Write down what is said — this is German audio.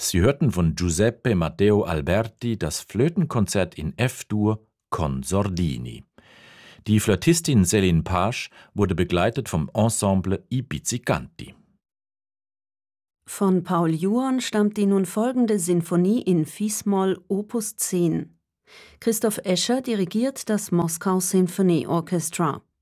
Sie hörten von Giuseppe Matteo Alberti das Flötenkonzert in F-Dur con Sordini. Die Flötistin Céline Page wurde begleitet vom Ensemble I Pizzicanti. Von Paul Juon stammt die nun folgende Sinfonie in Fis-Moll Opus 10. Christoph Escher dirigiert das Moskau Symphony Orchestra.